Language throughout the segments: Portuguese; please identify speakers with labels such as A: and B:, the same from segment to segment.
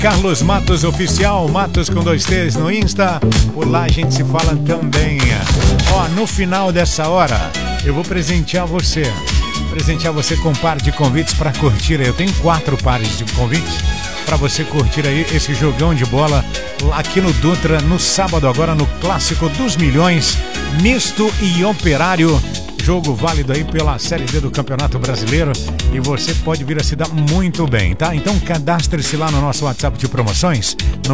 A: Carlos Matos Oficial, Matos com 2 T's no Insta. Por lá a gente se fala também. Ó, no final dessa hora, eu vou presentear você com um par de convites para curtir aí. Eu tenho 4 pares de convites para você curtir aí esse jogão de bola aqui no Dutra, no sábado agora, no Clássico dos Milhões, misto e operário. Jogo válido aí pela Série D do Campeonato Brasileiro e você pode vir a se dar muito bem, tá? Então cadastre-se lá no nosso WhatsApp de promoções no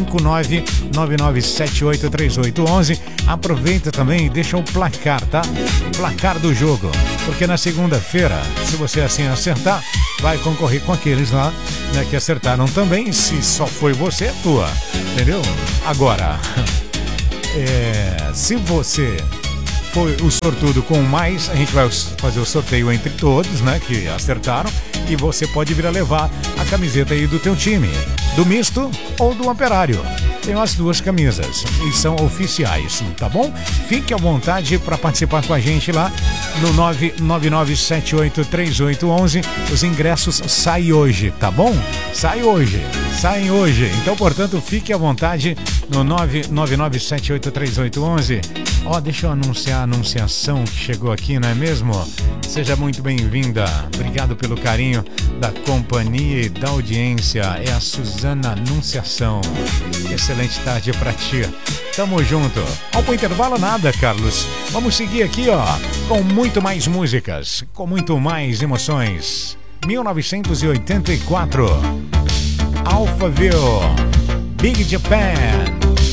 A: 65999783811. Aproveita também e deixa o placar, tá? O placar do jogo, porque na segunda-feira, se você assim acertar, vai concorrer com aqueles lá, né, que acertaram também. Se só foi você, é tua, entendeu? Agora, se você foi o sortudo com mais, a gente vai fazer o sorteio entre todos, né, que acertaram, e você pode vir a levar a camiseta aí do teu time, do misto ou do operário. Tem as 2 camisas e são oficiais, tá bom? Fique à vontade para participar com a gente lá no 999783811. Os ingressos saem hoje, tá bom? Saem hoje. Então, portanto, fique à vontade no 999783811. Ó, deixa eu anunciar a anunciação que chegou aqui, não é mesmo? Seja muito bem-vinda. Obrigado pelo carinho da companhia e da audiência. É a Suzana Anunciação. Excelente tarde pra ti. Tamo junto. Ao intervalo nada, Carlos. Vamos seguir aqui, ó, com muito mais músicas, com muito mais emoções. 1984. Alphaville, Big Japan.